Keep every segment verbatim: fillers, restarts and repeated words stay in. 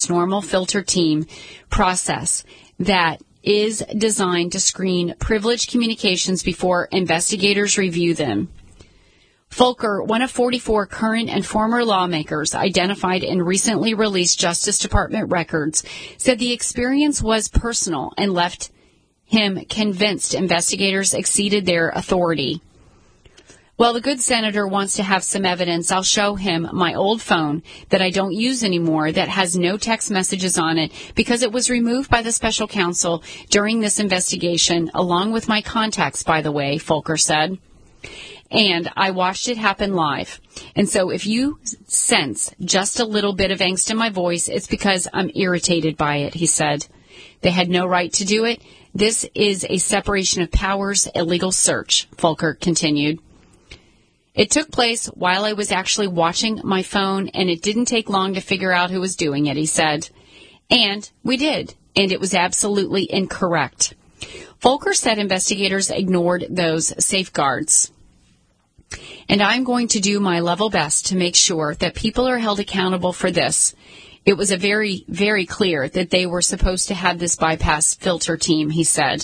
normal filter team process that is designed to screen privileged communications before investigators review them. Folker, one of forty-four current and former lawmakers identified in recently released Justice Department records, said the experience was personal and left him convinced investigators exceeded their authority. Well, the good senator wants to have some evidence. I'll show him my old phone that I don't use anymore that has no text messages on it because it was removed by the special counsel during this investigation, along with my contacts, by the way, Folker said. And I watched it happen live. And so if you sense just a little bit of angst in my voice, it's because I'm irritated by it, he said. They had no right to do it. This is a separation of powers, illegal search, Folker continued. It took place while I was actually watching my phone, and it didn't take long to figure out who was doing it, he said. And we did, and it was absolutely incorrect. Folker said investigators ignored those safeguards. And I'm going to do my level best to make sure that people are held accountable for this. It was a very, very clear that they were supposed to have this bypass filter team, he said.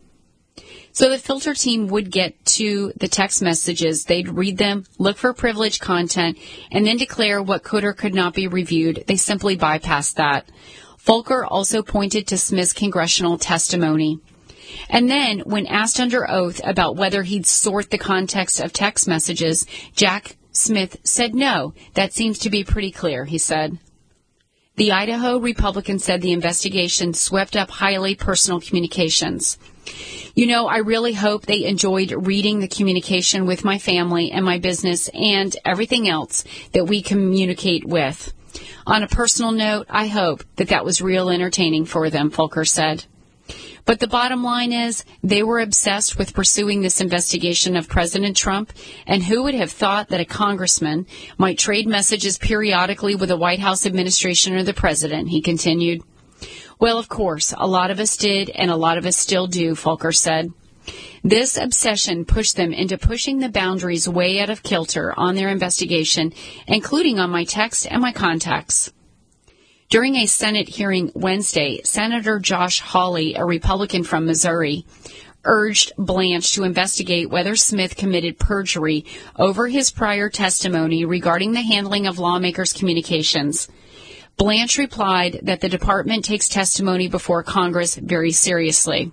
So the filter team would get to the text messages, they'd read them, look for privileged content, and then declare what could or could not be reviewed. They simply bypassed that. Folker also pointed to Smith's congressional testimony. And then, when asked under oath about whether he'd sort the context of text messages, Jack Smith said no. That seems to be pretty clear, he said. The Idaho Republican said the investigation swept up highly personal communications. You know, I really hope they enjoyed reading the communication with my family and my business and everything else that we communicate with. On a personal note, I hope that that was real entertaining for them, Folker said. But the bottom line is they were obsessed with pursuing this investigation of President Trump, and who would have thought that a congressman might trade messages periodically with the White House administration or the president, he continued. Well, of course, a lot of us did, and a lot of us still do, Folker said. This obsession pushed them into pushing the boundaries way out of kilter on their investigation, including on my text and my contacts. During a Senate hearing Wednesday, Senator Josh Hawley, a Republican from Missouri, urged Blanche to investigate whether Smith committed perjury over his prior testimony regarding the handling of lawmakers' communications. Blanche replied that the department takes testimony before Congress very seriously.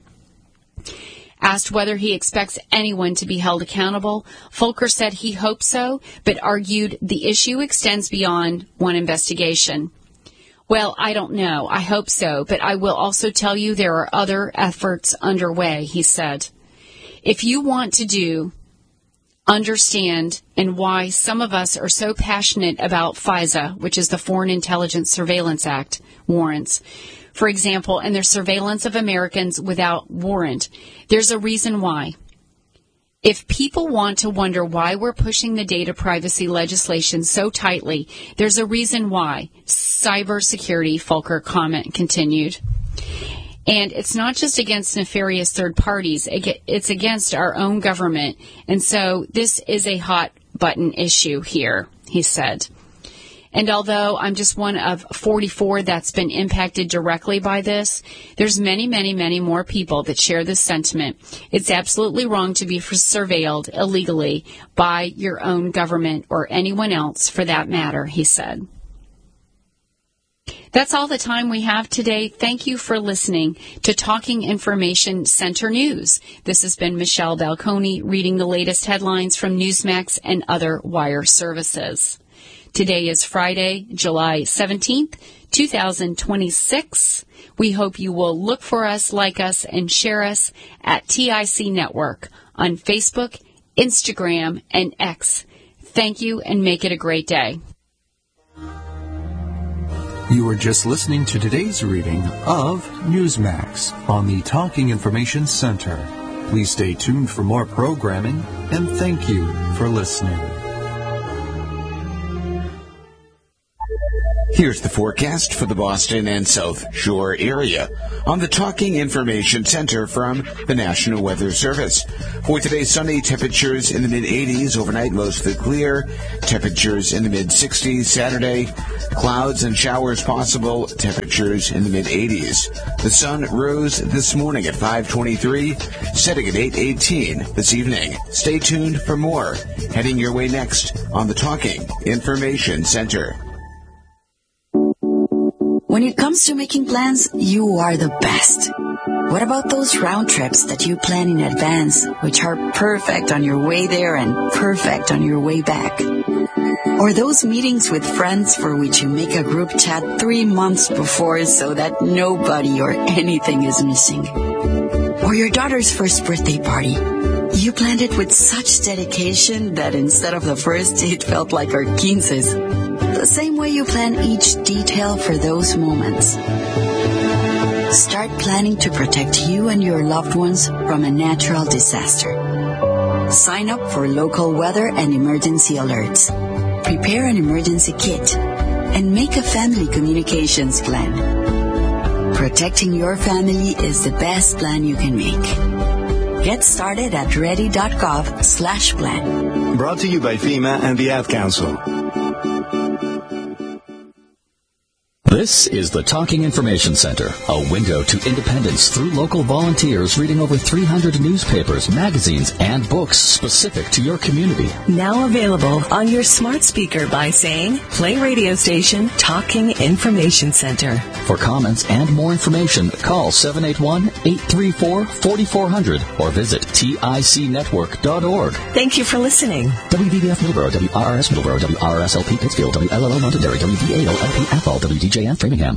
Asked whether he expects anyone to be held accountable, Folker said he hoped so, but argued the issue extends beyond one investigation. Well, I don't know. I hope so, but I will also tell you there are other efforts underway, he said. If you want to do, understand, and why some of us are so passionate about FISA, which is the Foreign Intelligence Surveillance Act, warrants, for example, and their surveillance of Americans without warrant, there's a reason why. If people want to wonder why we're pushing the data privacy legislation so tightly, there's a reason why. Cybersecurity, Folker comment continued. And it's not just against nefarious third parties, it's against our own government. And so this is a hot button issue here, he said. And although I'm just one of forty-four that's been impacted directly by this, there's many, many, many more people that share this sentiment. It's absolutely wrong to be surveilled illegally by your own government or anyone else for that matter, he said. That's all the time we have today. Thank you for listening to Talking Information Center News. This has been Michelle Balconi reading the latest headlines from Newsmax and other wire services. Today is Friday, July seventeenth, two thousand twenty-six. We hope you will look for us, like us, and share us at T I C Network on Facebook, Instagram, and X. Thank you, and make it a great day. You were just listening to today's reading of Newsmax on the Talking Information Center. Please stay tuned for more programming, and thank you for listening. Here's the forecast for the Boston and South Shore area on the Talking Information Center from the National Weather Service. For today, sunny, temperatures in the mid-eighties, overnight mostly clear, temperatures in the mid-sixties. Saturday, clouds and showers possible, temperatures in the mid-eighties. The sun rose this morning at five twenty-three, setting at eight eighteen this evening. Stay tuned for more. Heading your way next on the Talking Information Center. When it comes to making plans, you are the best. What about those round trips that you plan in advance, which are perfect on your way there and perfect on your way back? Or those meetings with friends for which you make a group chat three months before so that nobody or anything is missing? Or your daughter's first birthday party. You planned it with such dedication that instead of the first, it felt like our quinces. The same way you plan each detail for those moments. Start planning to protect you and your loved ones from a natural disaster. Sign up for local weather and emergency alerts. Prepare an emergency kit and make a family communications plan. Protecting your family is the best plan you can make. Get started at ready.gov slash plan. Brought to you by FEMA and the Ad Council. This is the Talking Information Center, a window to independence through local volunteers reading over three hundred newspapers, magazines, and books specific to your community. Now available on your smart speaker by saying, play radio station Talking Information Center. For comments and more information, call seven eight one, eight three four, four four zero zero or visit tic network dot org. Thank you for listening. W B B F Middleborough, W R R S Middleborough, W R R S L P Pittsfield, W L L O Londonderry, W B A L L P Athol, W D J and Framingham.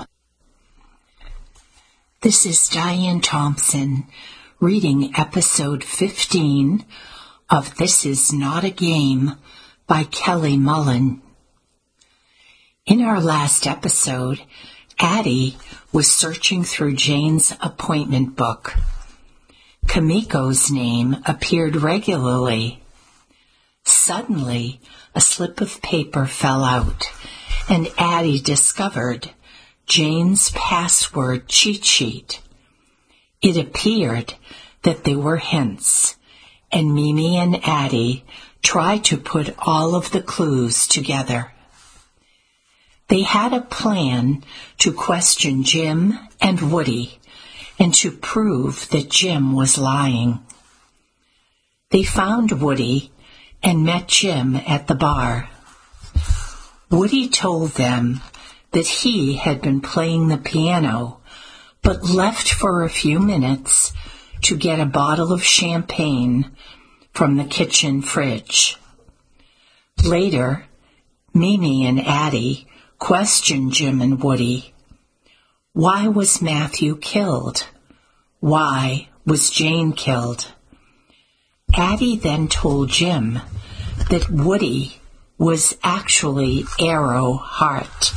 This is Diane Thompson reading episode fifteen of This Is Not a Game by Kelly Mullen. In our last episode, Addie was searching through Jane's appointment book. Kamiko's name appeared regularly. Suddenly, a slip of paper fell out, and Addie discovered Jane's password cheat sheet. It appeared that they were hints, and Mimi and Addie tried to put all of the clues together. They had a plan to question Jim and Woody and to prove that Jim was lying. They found Woody and met Jim at the bar. Woody told them that he had been playing the piano, but left for a few minutes to get a bottle of champagne from the kitchen fridge. Later, Mimi and Addie questioned Jim and Woody. Why was Matthew killed? Why was Jane killed? Addie then told Jim that Woody was actually Arrow Hart.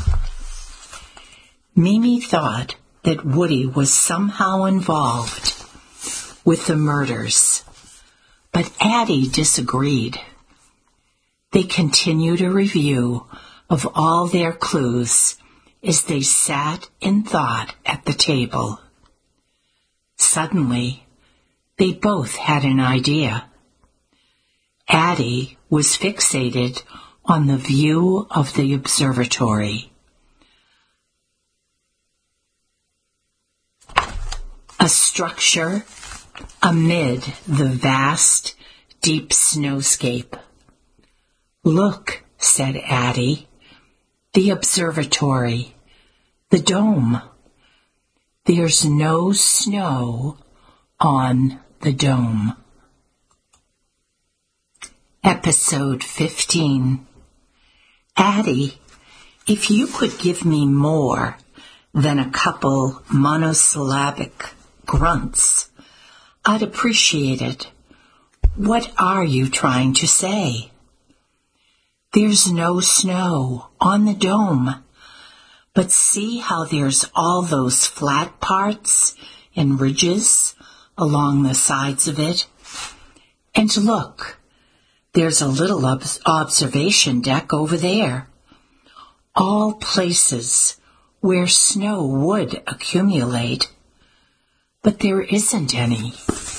Mimi thought that Woody was somehow involved with the murders, but Addie disagreed. They continued a review of all their clues as they sat in thought at the table. Suddenly, they both had an idea. Addie was fixated on the view of the observatory. A structure amid the vast, deep snowscape. Look, said Addie, the observatory, the dome. There's no snow on the dome. Episode fifteen. Addie, if you could give me more than a couple monosyllabic grunts, I'd appreciate it. What are you trying to say? There's no snow on the dome, but see how there's all those flat parts and ridges along the sides of it? And look, there's a little ob- observation deck over there. all places where snow would accumulate, but there isn't any.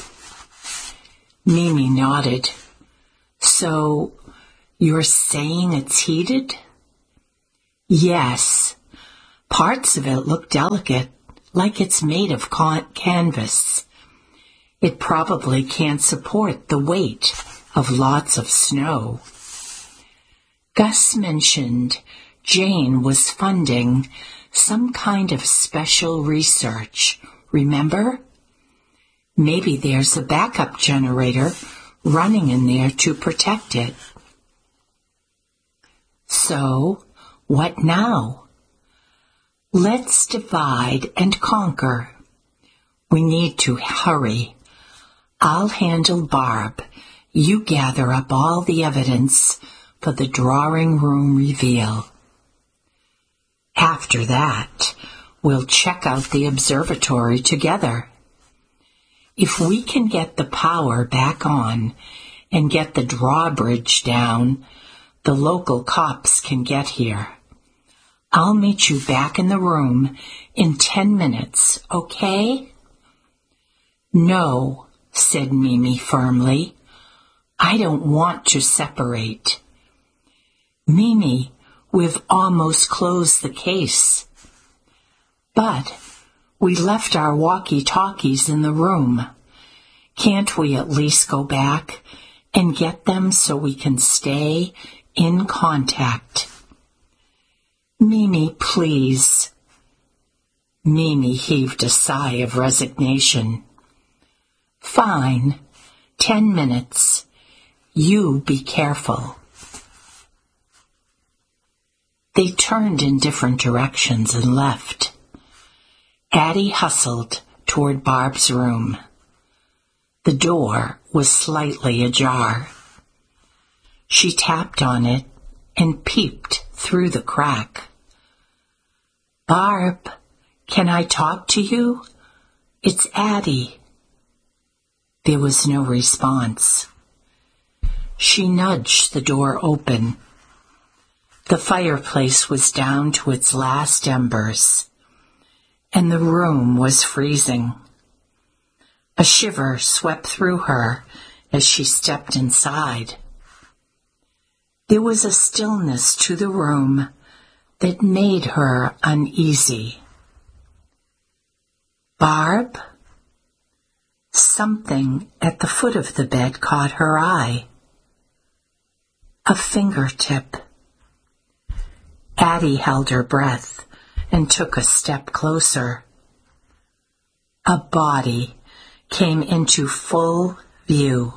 Mimi nodded. So, you're saying it's heated? Yes. Parts of it look delicate, like it's made of con- canvas. It probably can't support the weight of lots of snow. Gus mentioned Jane was funding some kind of special research, remember? Maybe there's a backup generator running in there to protect it. So, what now? Let's divide and conquer. We need to hurry. I'll handle Barb. You gather up all the evidence for the drawing room reveal. After that, we'll check out the observatory together. If we can get the power back on and get the drawbridge down, the local cops can get here. I'll meet you back in the room in ten minutes, okay? No, said Mimi firmly. I don't want to separate. Mimi, we've almost closed the case. But we left our walkie-talkies in the room. Can't we at least go back and get them so we can stay in contact? Mimi, please. Mimi heaved a sigh of resignation. Fine. Ten minutes. You be careful. They turned in different directions and left. Addie hustled toward Barb's room. The door was slightly ajar. She tapped on it and peeped through the crack. Barb, can I talk to you? It's Addie. There was no response. She nudged the door open. The fireplace was down to its last embers, and the room was freezing. A shiver swept through her as she stepped inside. There was a stillness to the room that made her uneasy. Barb? Something at the foot of the bed caught her eye. A fingertip. Addie held her breath and took a step closer. A body came into full view.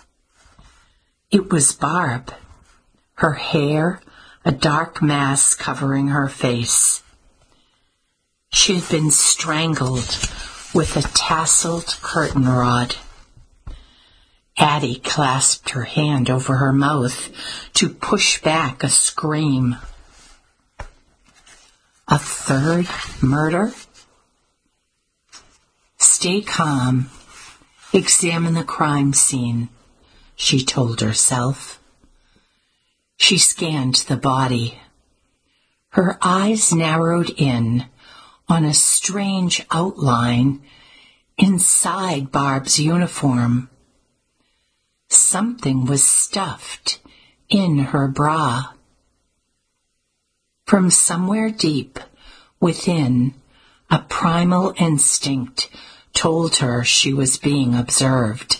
It was Barb, her hair a dark mass covering her face. She had been strangled with a tasseled curtain rod. Addie clasped her hand over her mouth to push back a scream. A third murder? Stay calm. Examine the crime scene, she told herself. She scanned the body. Her eyes narrowed in on a strange outline inside Barb's uniform. Something was stuffed in her bra. From somewhere deep within, a primal instinct told her she was being observed.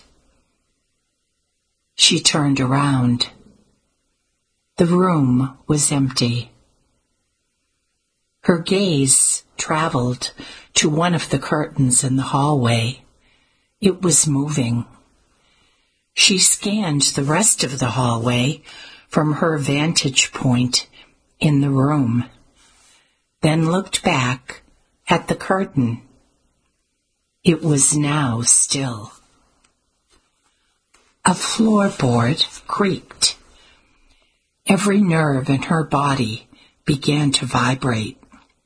She turned around. The room was empty. Her gaze traveled to one of the curtains in the hallway. It was moving. She scanned the rest of the hallway from her vantage point in the room, then looked back at the curtain. It was now still. A floorboard creaked. Every nerve in her body began to vibrate.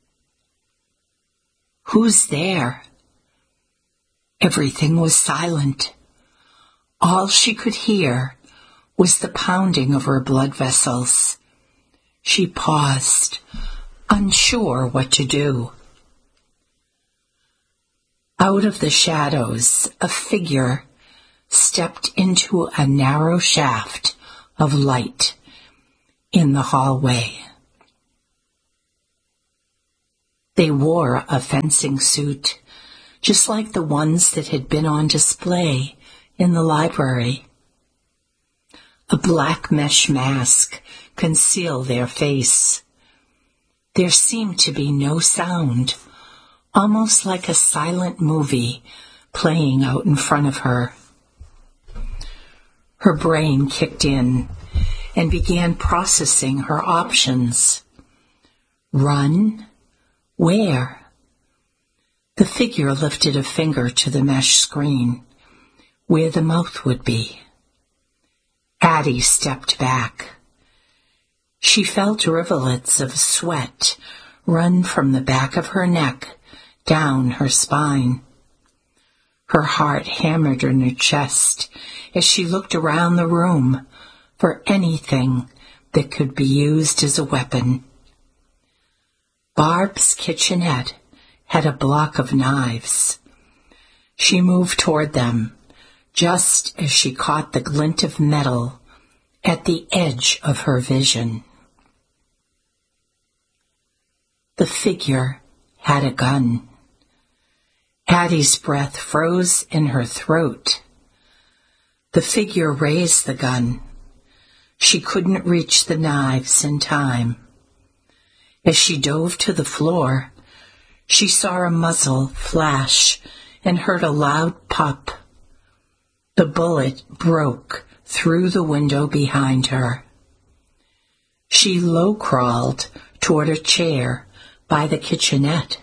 Who's there? Everything was silent. All she could hear was the pounding of her blood vessels. She paused, unsure what to do. Out of the shadows, a figure stepped into a narrow shaft of light in the hallway. They wore a fencing suit, just like the ones that had been on display in the library. A black mesh mask concealed their face. There seemed to be no sound, almost like a silent movie playing out in front of her. Her brain kicked in and began processing her options. Run? Where? The figure lifted a finger to the mesh screen, where the mouth would be. Addie stepped back. She felt rivulets of sweat run from the back of her neck down her spine. Her heart hammered in her chest as she looked around the room for anything that could be used as a weapon. Barb's kitchenette had a block of knives. She moved toward them, just as she caught the glint of metal at the edge of her vision. The figure had a gun. Addie's breath froze in her throat. The figure raised the gun. She couldn't reach the knives in time. As she dove to the floor, she saw a muzzle flash and heard a loud pop. The bullet broke through the window behind her. She low-crawled toward a chair by the kitchenette.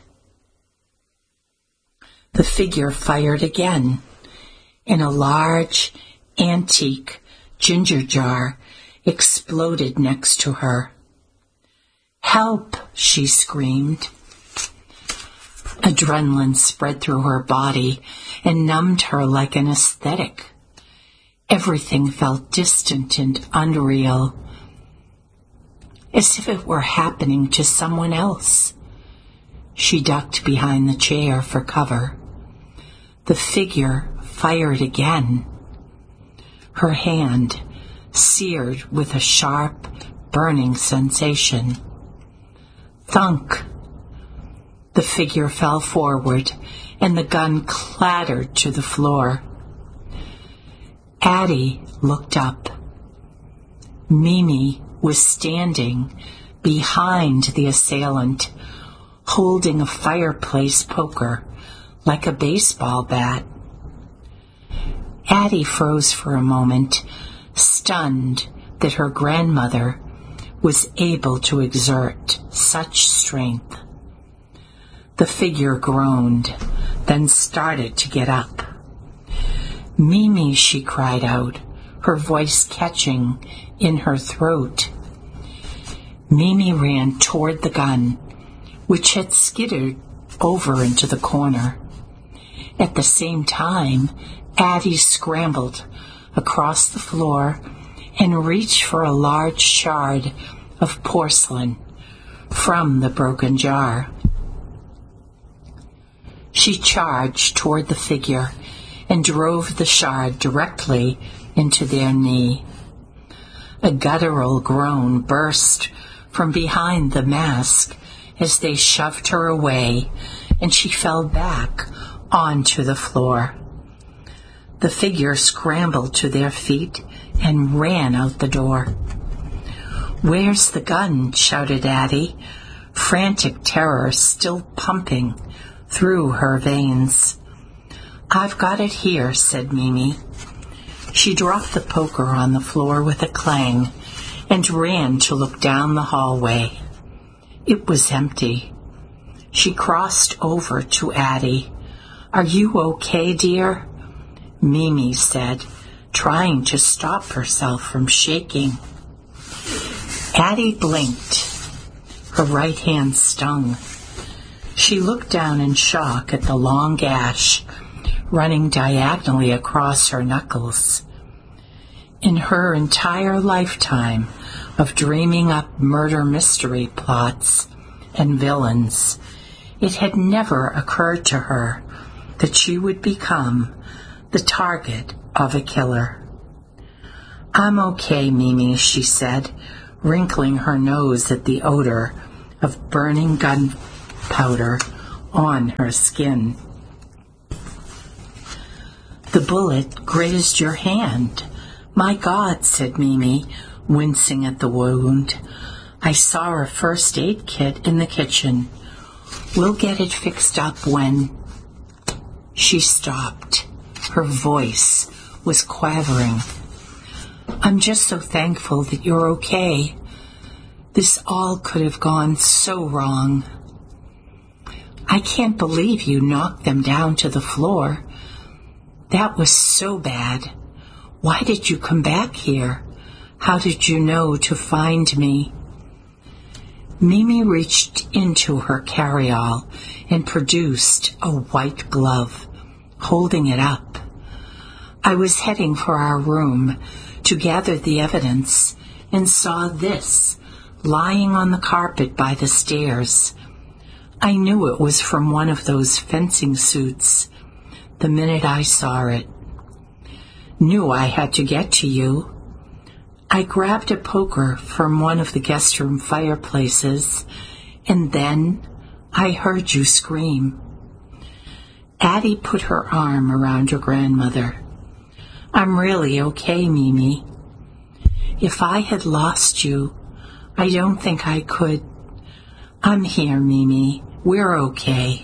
The figure fired again, and a large, antique ginger jar exploded next to her. "Help!" she screamed. Adrenaline spread through her body and numbed her like an anesthetic. Everything felt distant and unreal, as if it were happening to someone else. She ducked behind the chair for cover. The figure fired again. Her hand seared with a sharp, burning sensation. Thunk! The figure fell forward, and the gun clattered to the floor. Addie looked up. Mimi was standing behind the assailant, holding a fireplace poker like a baseball bat. Addie froze for a moment, stunned that her grandmother was able to exert such strength. The figure groaned, then started to get up. "Mimi," she cried out, her voice catching in her throat. Mimi ran toward the gun, which had skittered over into the corner. At the same time, Addie scrambled across the floor and reached for a large shard of porcelain from the broken jar. She charged toward the figure and drove the shard directly into their knee. A guttural groan burst from behind the mask as they shoved her away, and she fell back onto the floor. The figure scrambled to their feet and ran out the door. "Where's the gun?" shouted Addie, frantic terror still pumping through her veins. "I've got it here," said Mimi. She dropped the poker on the floor with a clang and ran to look down the hallway. It was empty. She crossed over to Addie. "Are you okay, dear?" Mimi said, trying to stop herself from shaking. Addie blinked. Her right hand stung. She looked down in shock at the long gash running diagonally across her knuckles. In her entire lifetime of dreaming up murder mystery plots and villains, it had never occurred to her that she would become the target of a killer. "I'm okay, Mimi," she said, wrinkling her nose at the odor of burning gunpowder on her skin. "The bullet grazed your hand." "My God," said Mimi, wincing at the wound. "I saw a first aid kit in the kitchen. We'll get it fixed up when—" She stopped. Her voice was quavering. "I'm just so thankful that you're okay. This all could have gone so wrong. I can't believe you knocked them down to the floor. That was so bad. Why did you come back here? How did you know to find me?" Mimi reached into her carryall and produced a white glove, holding it up. "I was heading for our room to gather the evidence and saw this lying on the carpet by the stairs. I knew it was from one of those fencing suits the minute I saw it. Knew I had to get to you. I grabbed a poker from one of the guest room fireplaces, and then I heard you scream." Addie put her arm around her grandmother. "I'm really okay, Mimi. If I had lost you, I don't think I could. I'm here, Mimi. We're okay."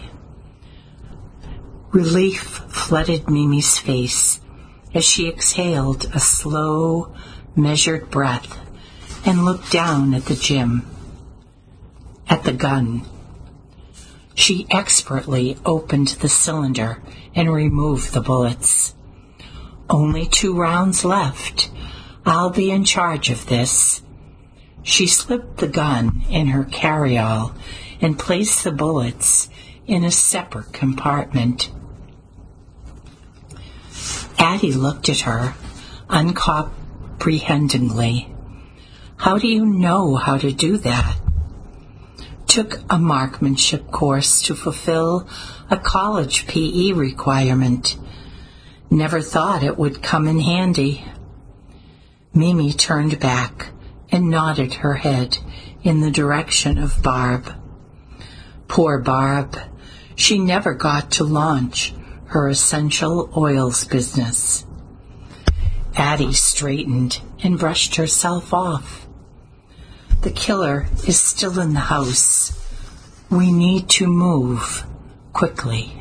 Relief flooded Mimi's face as she exhaled a slow, measured breath and looked down at the Jim, at the gun. She expertly opened the cylinder and removed the bullets. "Only two rounds left. I'll be in charge of this." She slipped the gun in her carryall and placed the bullets in a separate compartment. Addie looked at her uncomprehendingly. "How do you know how to do that?" "Took a marksmanship course to fulfill a college P E requirement. Never thought it would come in handy." Mimi turned back and nodded her head in the direction of Barb. Poor Barb. She never got to launch her essential oils business. Addie straightened and brushed herself off. "The killer is still in the house. We need to move quickly."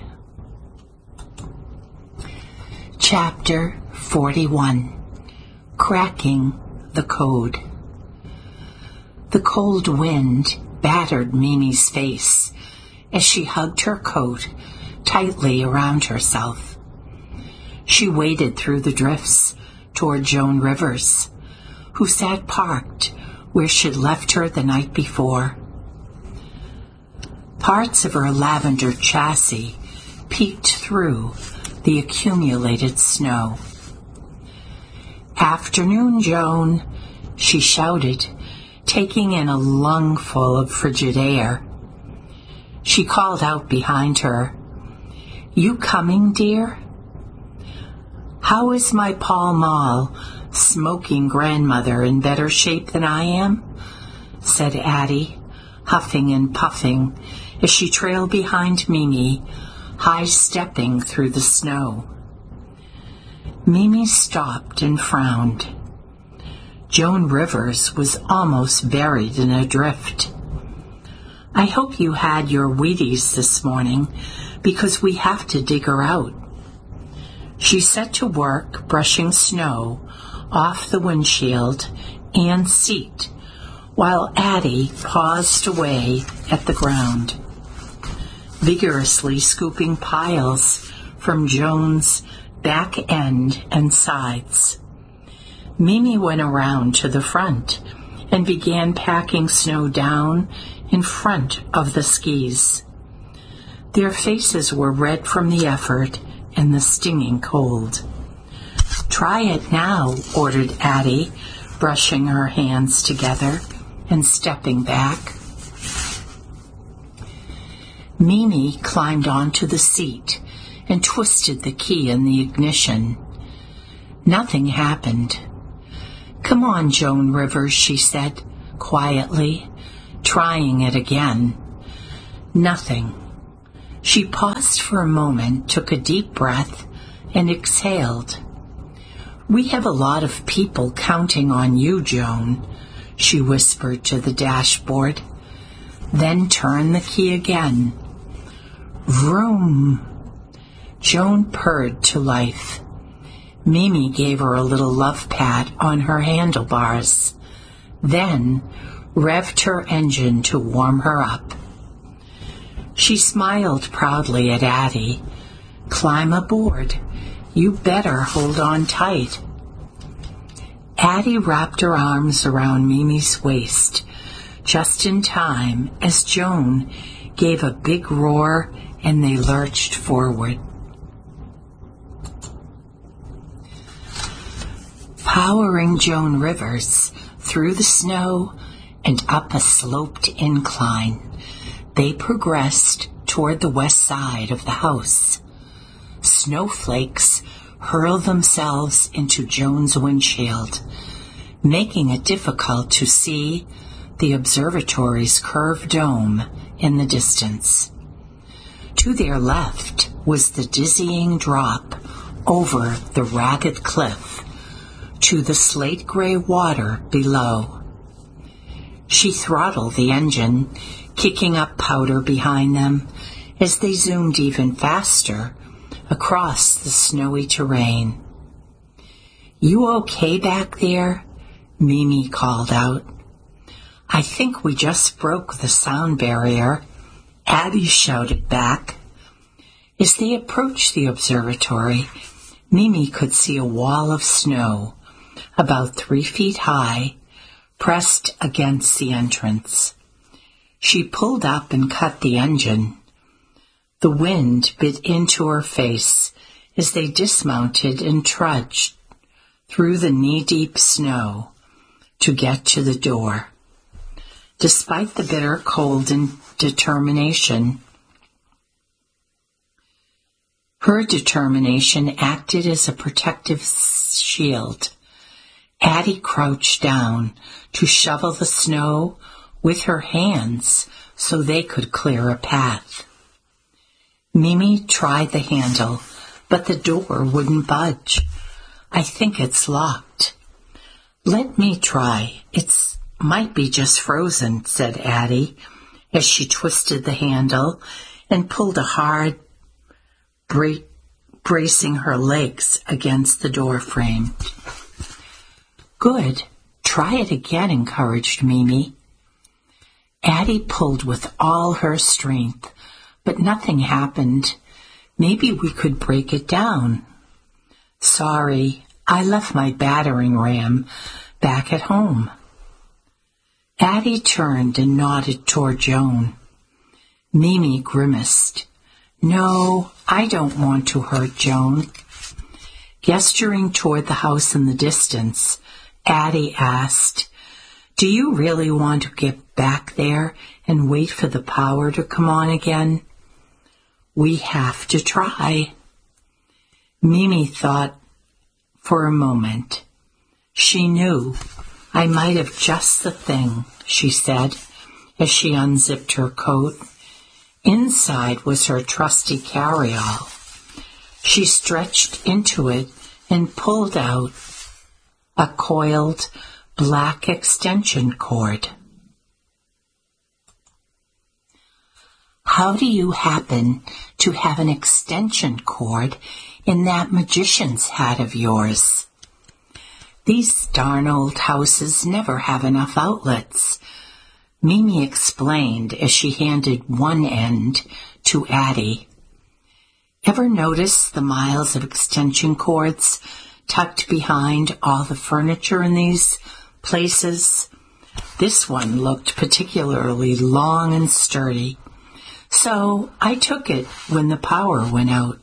Chapter forty-one. Cracking the Code. The cold wind battered Mimi's face as she hugged her coat tightly around herself. She waded through the drifts toward Joan Rivers, who sat parked where she'd left her the night before. Parts of her lavender chassis peeked through the accumulated snow. "Afternoon, Joan," she shouted, taking in a lungful of frigid air. She called out behind her, "You coming, dear?" "How is my Pall Mall smoking grandmother in better shape than I am?" said Addie, huffing and puffing as she trailed behind Mimi, high-stepping through the snow. Mimi stopped and frowned. Joan Rivers was almost buried in a drift. "I hope you had your Wheaties this morning, because we have to dig her out." She set to work brushing snow off the windshield and seat, while Addie paused away at the ground, vigorously scooping piles from Joan's back end and sides. Mimi went around to the front and began packing snow down in front of the skis. Their faces were red from the effort and the stinging cold. "Try it now," ordered Addie, brushing her hands together and stepping back. Mimi climbed onto the seat and twisted the key in the ignition. Nothing happened. "Come on, Joan Rivers," she said quietly, trying it again. Nothing. She paused for a moment, took a deep breath, and exhaled. "We have a lot of people counting on you, Joan," she whispered to the dashboard. Then turned the key again. Vroom! Joan purred to life. Mimi gave her a little love pat on her handlebars, then revved her engine to warm her up. She smiled proudly at Addie. "Climb aboard. You better hold on tight." Addie wrapped her arms around Mimi's waist, just in time as Joan gave a big roar and they lurched forward. Powering Joan Rivers through the snow and up a sloped incline, they progressed toward the west side of the house. Snowflakes hurled themselves into Joan's windshield, making it difficult to see the observatory's curved dome in the distance. To their left was the dizzying drop over the ragged cliff to the slate-gray water below. She throttled the engine, kicking up powder behind them as they zoomed even faster across the snowy terrain. "You okay back there?" Mimi called out. "I think we just broke the sound barrier," Addie shouted back. As they approached the observatory, Mimi could see a wall of snow, about three feet high, pressed against the entrance. She pulled up and cut the engine. The wind bit into her face as they dismounted and trudged through the knee-deep snow to get to the door. Despite the bitter cold and determination, her determination acted as a protective shield. Addie crouched down to shovel the snow with her hands so they could clear a path. Mimi tried the handle, but the door wouldn't budge. "I think it's locked." "Let me try. It's might be just frozen," said Addie, as she twisted the handle and pulled a hard, bra- bracing her legs against the door frame. "Good. Try it again," encouraged Mimi. Addie pulled with all her strength, but nothing happened. "Maybe we could break it down." "Sorry, I left my battering ram back at home." Addie turned and nodded toward Joan. Mimi grimaced. "No, I don't want to hurt Joan." Gesturing toward the house in the distance, Addie asked, "Do you really want to get back there and wait for the power to come on again?" "We have to try." Mimi thought for a moment. She knew. "I might have just the thing," she said as she unzipped her coat. Inside was her trusty carryall. She stretched into it and pulled out a coiled black extension cord. "How do you happen to have an extension cord in that magician's hat of yours?" "These darn old houses never have enough outlets," Mimi explained as she handed one end to Addie. "Ever notice the miles of extension cords tucked behind all the furniture in these places? This one looked particularly long and sturdy, so I took it when the power went out.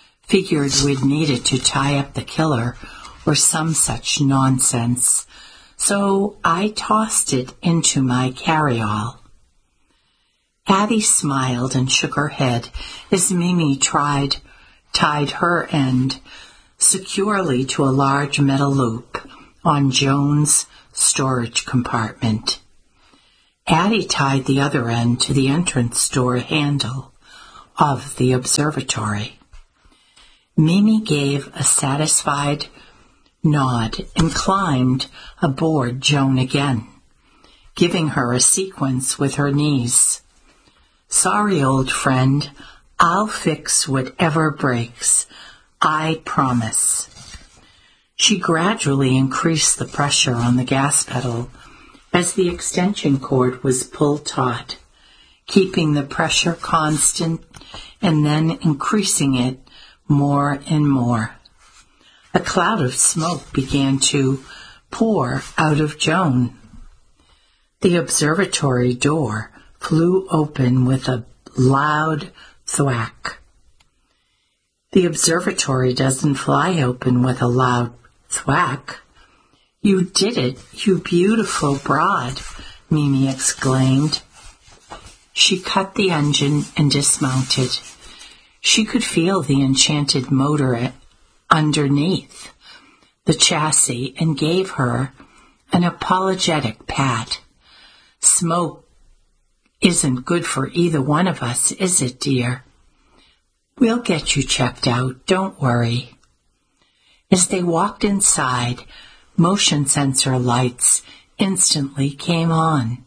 Figured we'd need it to tie up the killer or some such nonsense. so I tossed it into my carryall. Addie smiled and shook her head as Mimi tried tied her end securely to a large metal loop on Joan's storage compartment. Addie tied the other end to the entrance door handle of the observatory. Mimi gave a satisfied nod and climbed aboard Joan again, giving her a sequence with her knees. Sorry, old friend, I'll fix whatever breaks. I promise. She gradually increased the pressure on the gas pedal as the extension cord was pulled taut, keeping the pressure constant and then increasing it more and more. A cloud of smoke began to pour out of Joan. The observatory door flew open with a loud thwack. The observatory doesn't fly open with a loud thwack. You did it, you beautiful broad, Mimi exclaimed. She cut the engine and dismounted. She could feel the enchanted motor underneath the chassis and gave her an apologetic pat. Smoke isn't good for either one of us, is it, dear? We'll get you checked out, don't worry. As they walked inside, motion sensor lights instantly came on,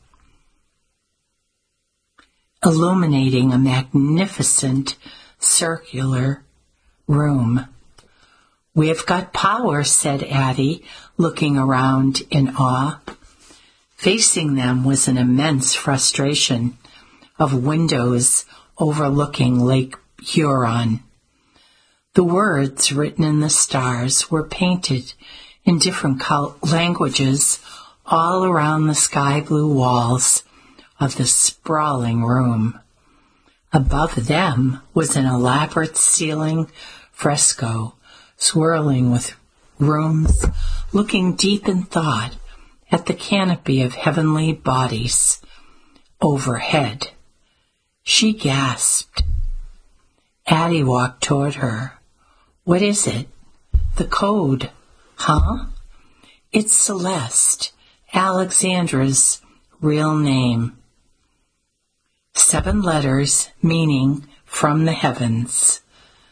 illuminating a magnificent circular room. We've got power, said Addie, looking around in awe. Facing them was an immense frustration of windows overlooking Lake Huron. The words written in the stars were painted in different col- languages all around the sky blue walls of the sprawling room. Above them was an elaborate ceiling fresco swirling with rooms looking deep in thought at the canopy of heavenly bodies overhead. She gasped. Addie walked toward her. What is it? The code. Huh? It's Celeste, Alexandra's real name. Seven letters meaning from the heavens.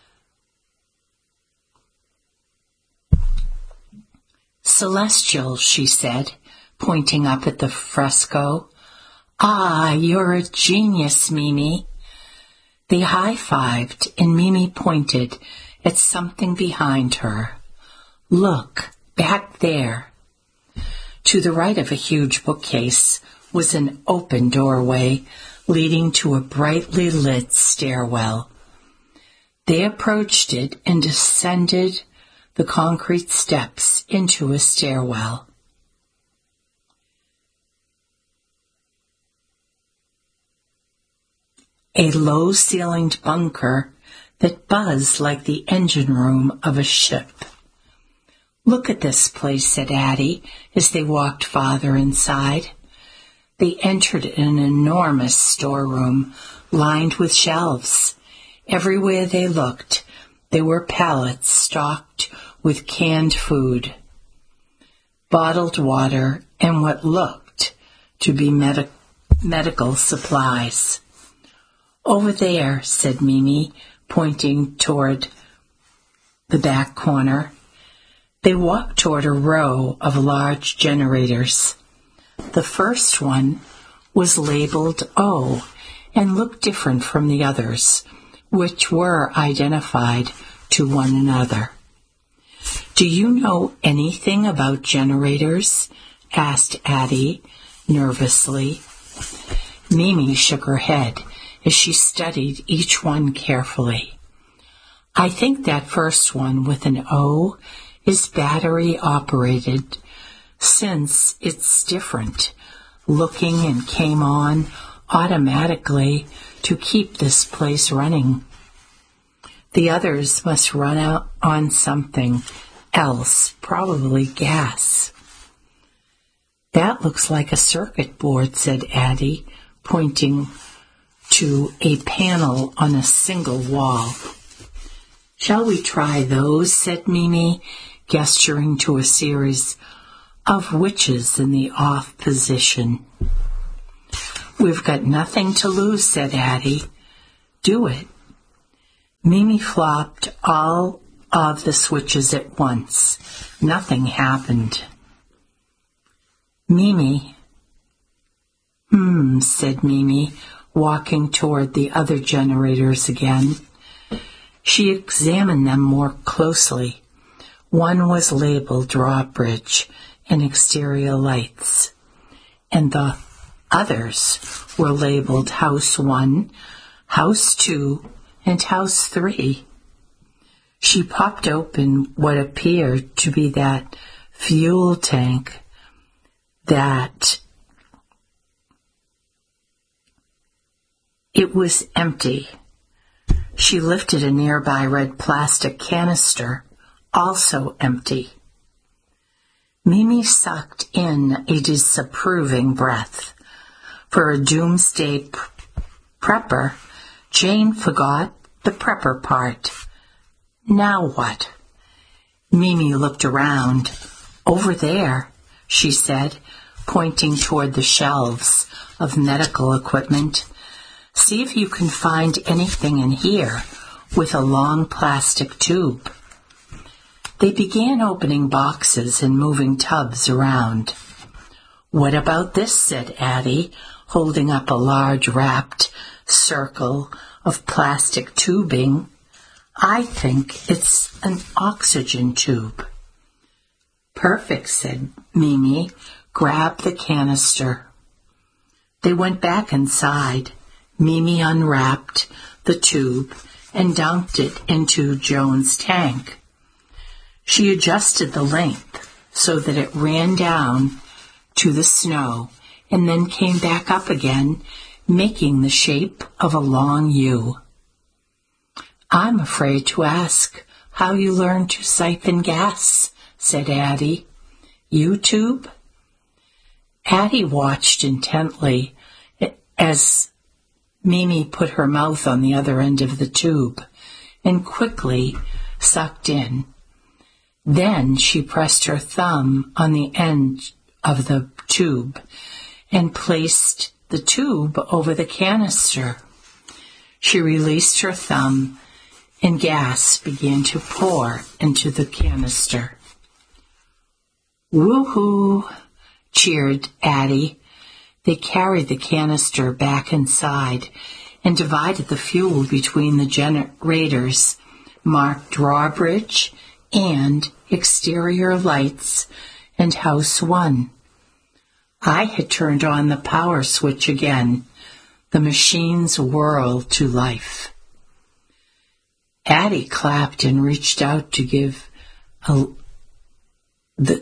Celestial, she said, pointing up at the fresco. Ah, you're a genius, Mimi. They high-fived, and Mimi pointed at something behind her. Look, back there. To the right of a huge bookcase was an open doorway leading to a brightly lit stairwell. They approached it and descended the concrete steps into a stairwell. A low-ceilinged bunker that buzzed like the engine room of a ship. Look at this place, said Addie, as they walked farther inside. They entered an enormous storeroom lined with shelves. Everywhere they looked, there were pallets stocked with canned food, bottled water, and what looked to be med- medical supplies. Over there, said Mimi, pointing toward the back corner. They walked toward a row of large generators. The first one was labeled O and looked different from the others, which were identified to one another. Do you know anything about generators? Asked Addie nervously. Mimi shook her head as she studied each one carefully. I think that first one with an O is battery operated, since it's different looking and came on automatically to keep this place running. The others must run out on something else, probably gas. That looks like a circuit board, said Addie, pointing to a panel on a single wall. Shall we try those, said Mimi, gesturing to a series of witches in the off position. We've got nothing to lose, said Addie. Do it. Mimi flopped all of the switches at once. Nothing happened. Mimi. Hmm, said Mimi, walking toward the other generators again. She examined them more closely. One was labeled drawbridge and exterior lights, and the others were labeled house one, house two, and house three. She popped open what appeared to be that fuel tank that it was empty. She lifted a nearby red plastic canister, also empty. Mimi sucked in a disapproving breath. For a doomsday p- prepper, Jane forgot the prepper part. Now what? Mimi looked around. Over there, she said, pointing toward the shelves of medical equipment. See if you can find anything in here with a long plastic tube. They began opening boxes and moving tubs around. What about this, said Addie, holding up a large wrapped circle of plastic tubing. I think it's an oxygen tube. Perfect, said Mimi. Grab the canister. They went back inside. Mimi unwrapped the tube and dumped it into Joan's tank. She adjusted the length so that it ran down to the snow and then came back up again, making the shape of a long U. I'm afraid to ask how you learned to siphon gas, said Addie. YouTube? Addie watched intently as Mimi put her mouth on the other end of the tube and quickly sucked in. Then she pressed her thumb on the end of the tube and placed the tube over the canister. She released her thumb and gas began to pour into the canister. Woohoo! Cheered Addie. They carried the canister back inside and divided the fuel between the generators marked drawbridge and exterior lights and house one. I had turned on the power switch again. The machines whirled to life. Addie clapped and reached out to give a, the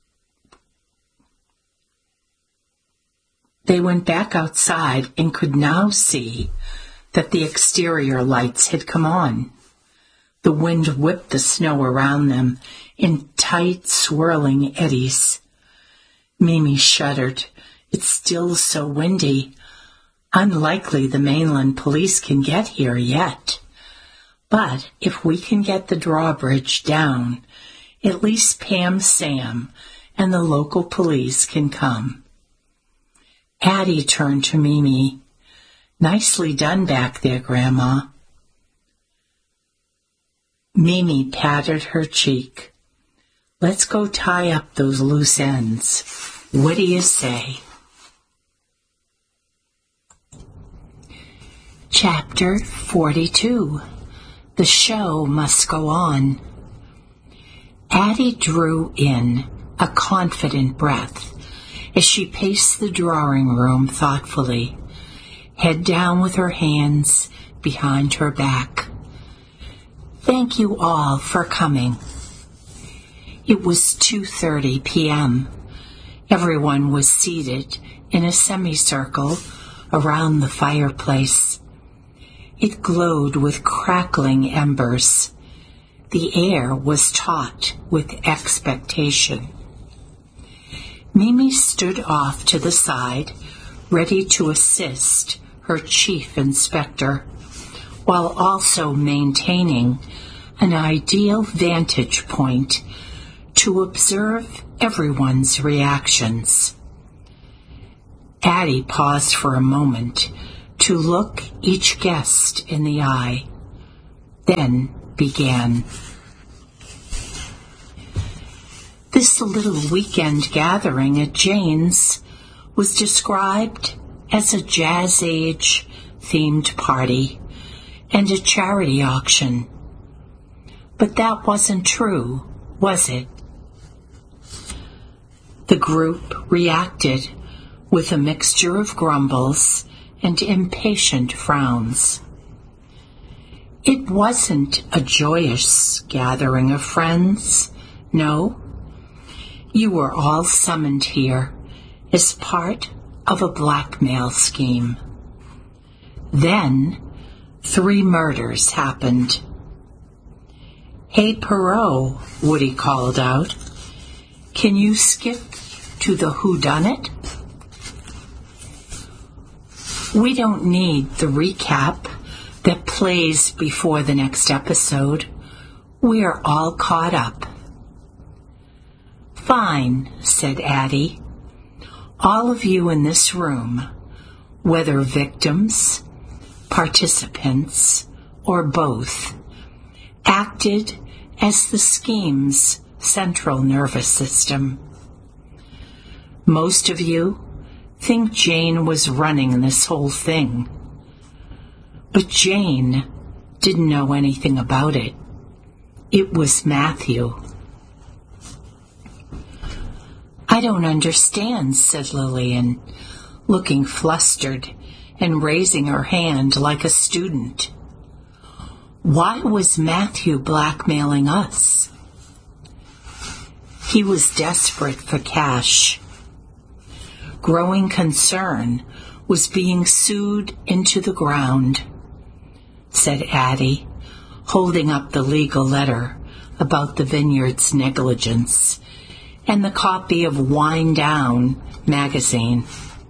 They went back outside and could now see that the exterior lights had come on. The wind whipped the snow around them in tight, swirling eddies. Mimi shuddered. It's still so windy. Unlikely the mainland police can get here yet. But if we can get the drawbridge down, at least Pam Sam and the local police can come. Addie turned to Mimi. Nicely done back there, Grandma. Mimi patted her cheek. Let's go tie up those loose ends. What do you say? Chapter forty-two. The show must go on. Addie drew in a confident breath as she paced the drawing room thoughtfully, head down with her hands behind her back. Thank you all for coming. It was two thirty p.m. Everyone was seated in a semicircle around the fireplace. It glowed with crackling embers. The air was taut with expectation. Mimi stood off to the side, ready to assist her chief inspector, while also maintaining an ideal vantage point to observe everyone's reactions. Addie paused for a moment to look each guest in the eye, then began. This little weekend gathering at Jane's was described as a Jazz Age themed party and a charity auction. But that wasn't true, was it? The group reacted with a mixture of grumbles and impatient frowns. It wasn't a joyous gathering of friends, no. You were all summoned here as part of a blackmail scheme. Then, three murders happened. "Hey, Perot," Woody called out. "Can you skip to the whodunit?" We don't need the recap that plays before the next episode. We're all caught up. "Fine," said Addie. "All of you in this room, whether victims, participants, or both, acted as the scheme's central nervous system. Most of you think Jane was running this whole thing. But Jane didn't know anything about it. It was Matthew." "I don't understand," said Lillian, looking flustered and raising her hand like a student. "Why was Matthew blackmailing us?" "He was desperate for cash. Growing Concern was being sued into the ground," said Addie, holding up the legal letter about the vineyard's negligence and the copy of Wind Down magazine.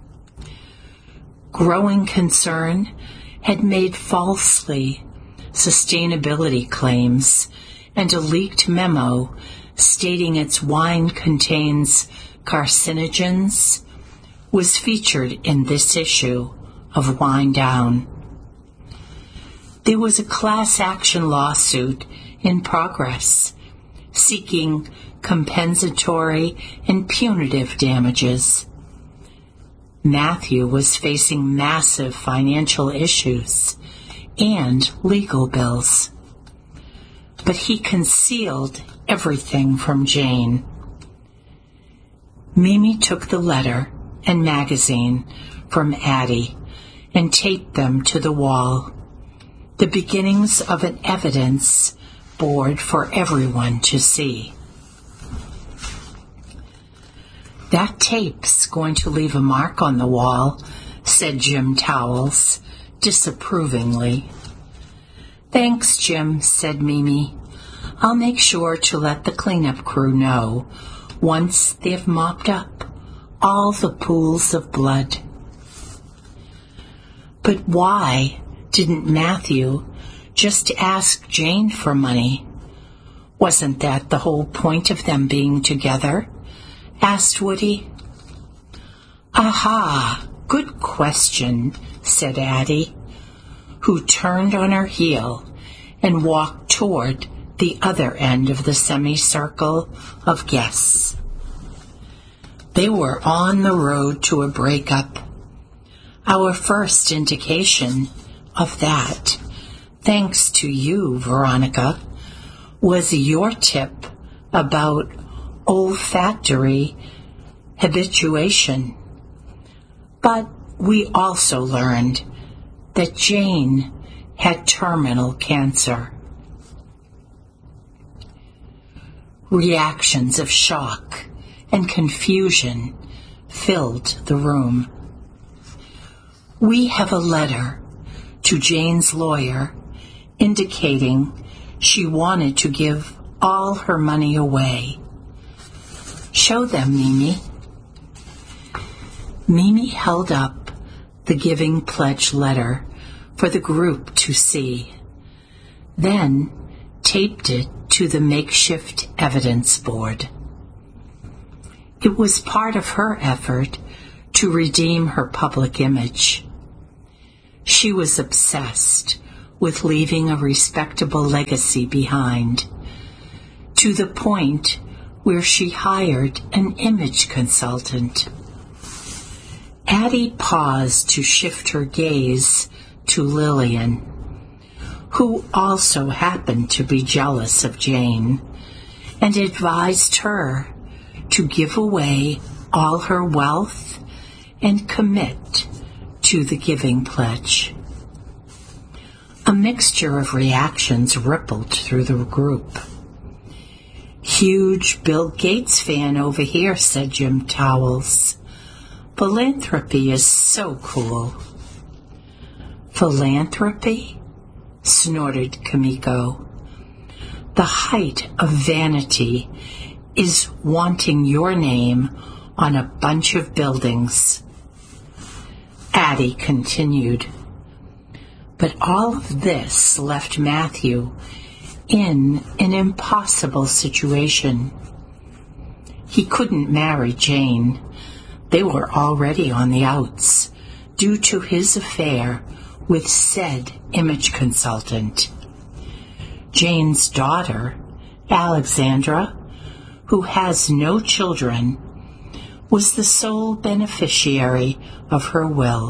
Growing Concern had made falsely sustainability claims, and a leaked memo stating its wine contains carcinogens was featured in this issue of Wind Down. There was a class action lawsuit in progress seeking compensatory and punitive damages. Matthew was facing massive financial issues and legal bills, but he concealed everything from Jane. Mimi took the letter and magazine from Addie and taped them to the wall, the beginnings of an evidence board for everyone to see. "That tape's going to leave a mark on the wall," said Jim Towles, disapprovingly. "Thanks, Jim," said Mimi. "I'll make sure to let the cleanup crew know once they've mopped up all the pools of blood." "But why didn't Matthew just ask Jane for money? Wasn't that the whole point of them being together?" asked Woody. "Aha, good question," said Addie, who turned on her heel and walked toward the other end of the semicircle of guests. They were on the road to a breakup. Our first indication of that, thanks to you, Veronica, was your tip about olfactory habituation. But we also learned that Jane had terminal cancer. Reactions of shock and confusion filled the room. We have a letter to Jane's lawyer indicating she wanted to give all her money away. Show them, Mimi. Mimi held up the Giving Pledge letter for the group to see, then taped it to the makeshift evidence board. It was part of her effort to redeem her public image. She was obsessed with leaving a respectable legacy behind, to the point where she hired an image consultant. Addie paused to shift her gaze to Lillian, who also happened to be jealous of Jane, and advised her to give away all her wealth and commit to the Giving Pledge. A mixture of reactions rippled through the group. "Huge Bill Gates fan over here," said Jim Towles. "Philanthropy is so cool." "Philanthropy?" snorted Kimiko. "The height of vanity is wanting your name on a bunch of buildings." Addie continued. But all of this left Matthew in an impossible situation. He couldn't marry Jane. They were already on the outs due to his affair with said image consultant. Jane's daughter, Alexandra, who has no children, was the sole beneficiary of her will.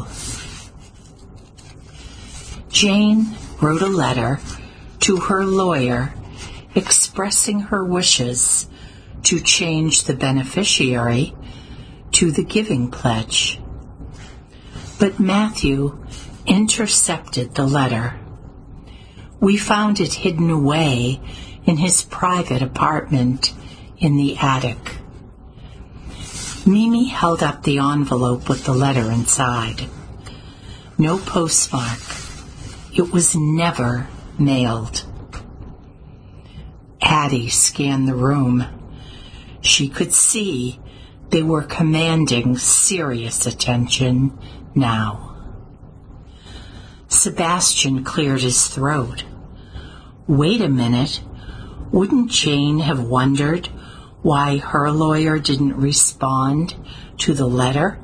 Jane wrote a letter to her lawyer expressing her wishes to change the beneficiary to the Giving Pledge. But Matthew intercepted the letter. We found it hidden away in his private apartment in the attic. Mimi held up the envelope with the letter inside. No postmark. It was never mailed. Addie scanned the room. She could see they were commanding serious attention now. Sebastian cleared his throat. Wait a minute. Wouldn't Jane have wondered why her lawyer didn't respond to the letter?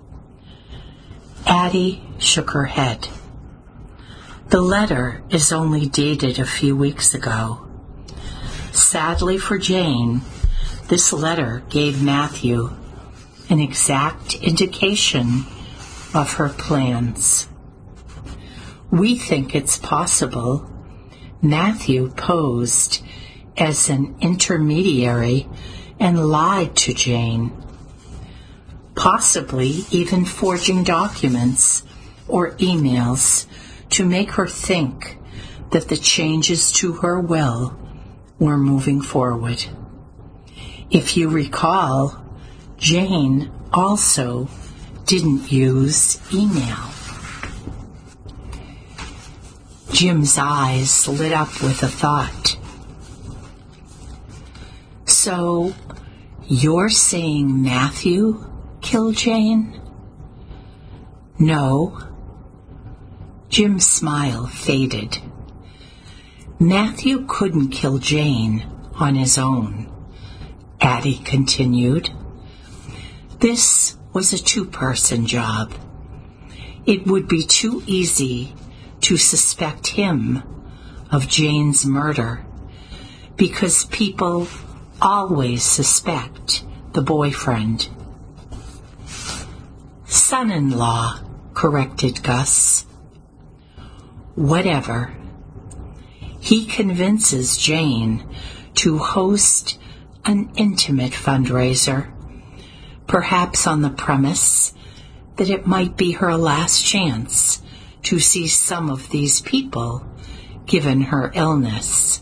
Addie shook her head. The letter is only dated a few weeks ago. Sadly for Jane, this letter gave Matthew an exact indication of her plans. We think it's possible Matthew posed as an intermediary and lied to Jane, possibly even forging documents or emails to make her think that the changes to her will were moving forward. If you recall, Jane also didn't use email. Jim's eyes lit up with a thought. So, you're saying Matthew killed Jane? No. Jim's smile faded. Matthew couldn't kill Jane on his own, Addie continued. This was a two-person job. It would be too easy to suspect him of Jane's murder, because people always suspect the boyfriend. Son-in-law, corrected Gus. Whatever. He convinces Jane to host an intimate fundraiser, perhaps on the premise that it might be her last chance to see some of these people, given her illness.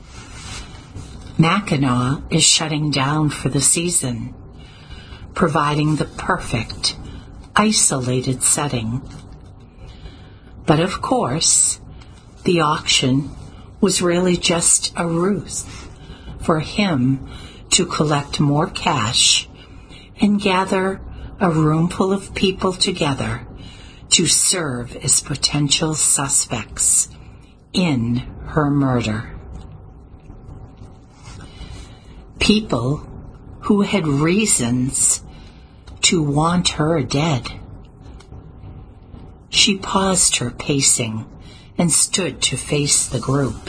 Mackinac is shutting down for the season, providing the perfect, isolated setting. But of course, the auction was really just a ruse for him to collect more cash and gather a room full of people together to serve as potential suspects in her murder. People who had reasons to want her dead. She paused her pacing and stood to face the group.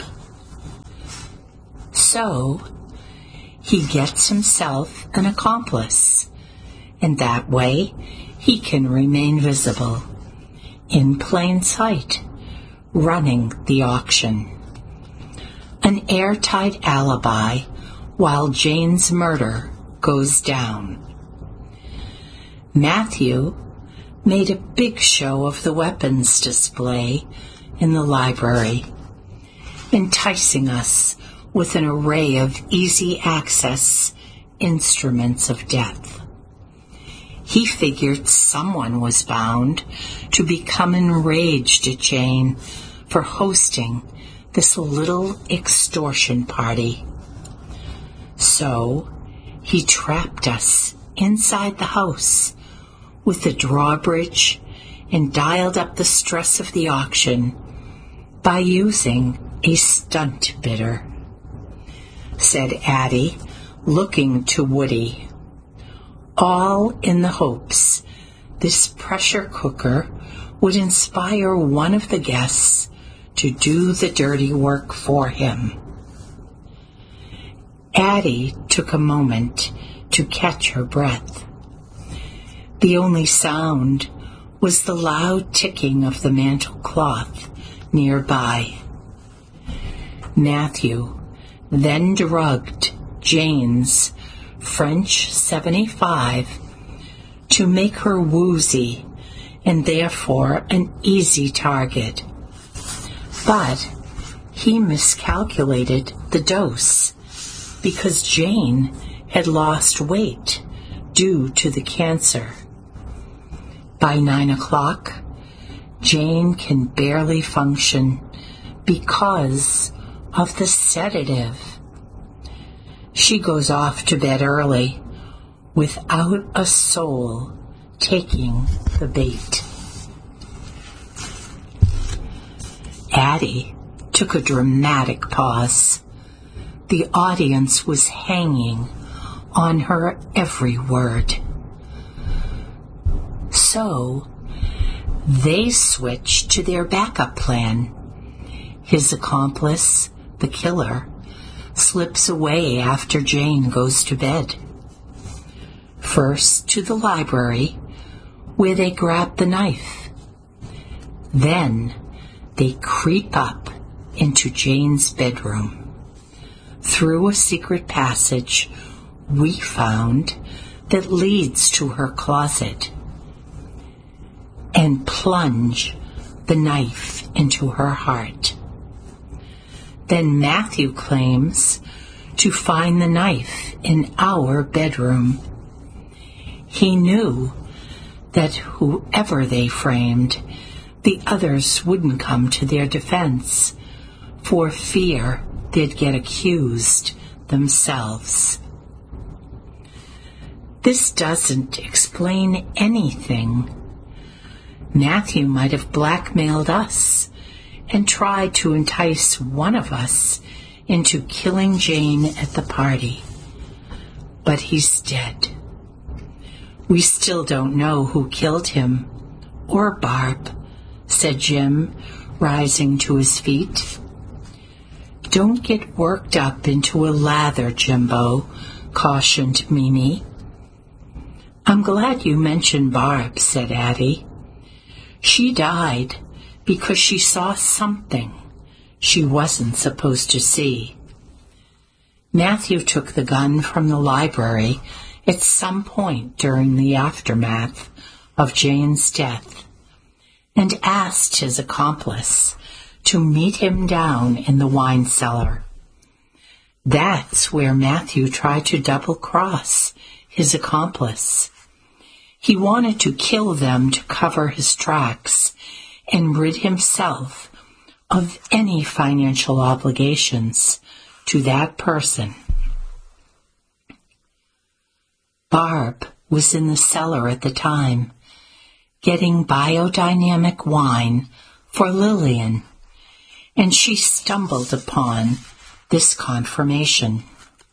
So, he gets himself an accomplice, and that way he can remain visible, in plain sight, running the auction. An airtight alibi while Jane's murder goes down. Matthew made a big show of the weapons display in the library, enticing us with an array of easy-access instruments of death. He figured someone was bound to become enraged at Jane for hosting this little extortion party. So he trapped us inside the house with the drawbridge and dialed up the stress of the auction by using a stunt bidder, said Addie, looking to Woody, all in the hopes this pressure cooker would inspire one of the guests to do the dirty work for him. Addie took a moment to catch her breath. The only sound was the loud ticking of the mantel cloth nearby. Matthew then drugged Jane's French seventy-five to make her woozy and therefore an easy target. But he miscalculated the dose because Jane had lost weight due to the cancer. By nine o'clock, Jane can barely function because of the sedative. She goes off to bed early without a soul taking the bait. Addie took a dramatic pause. The audience was hanging on her every word. So they switched to their backup plan. His accomplice, the killer, slips away after Jane goes to bed. First to the library, where they grab the knife. Then they creep up into Jane's bedroom. Through a secret passage we found that leads to her closet, and plunge the knife into her heart. Then Matthew claims to find the knife in our bedroom. He knew that whoever they framed, the others wouldn't come to their defense, for fear they'd get accused themselves. This doesn't explain anything. Matthew might have blackmailed us and tried to entice one of us into killing Jane at the party. But he's dead. We still don't know who killed him, or Barb, said Jim, rising to his feet. Don't get worked up into a lather, Jimbo, cautioned Mimi. I'm glad you mentioned Barb, said Addie. She died because she saw something she wasn't supposed to see. Matthew took the gun from the library at some point during the aftermath of Jane's death and asked his accomplice to meet him down in the wine cellar. That's where Matthew tried to double-cross his accomplice. He wanted to kill them to cover his tracks and rid himself of any financial obligations to that person. Barb was in the cellar at the time, getting biodynamic wine for Lillian, and she stumbled upon this confirmation.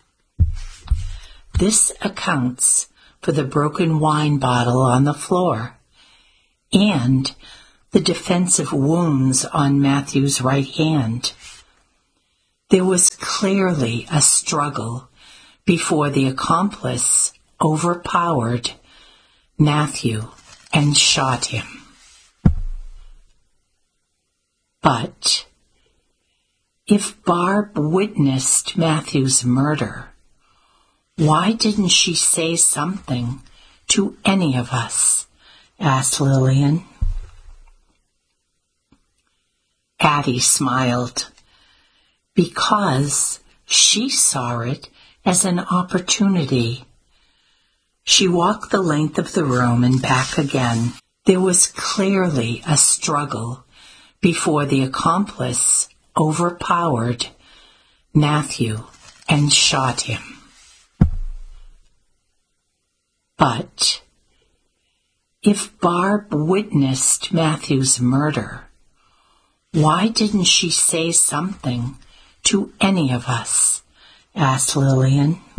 This accounts for the broken wine bottle on the floor and the defensive wounds on Matthew's right hand. There was clearly a struggle before the accomplice overpowered Matthew and shot him. But if Barb witnessed Matthew's murder, why didn't she say something to any of us? Asked Lillian. Addie smiled. Because she saw it as an opportunity. She walked the length of the room and back again. There was clearly a struggle before the accomplice overpowered Matthew and shot him. But if Barb witnessed Matthew's murder, why didn't she say something to any of us? Asked Lillian.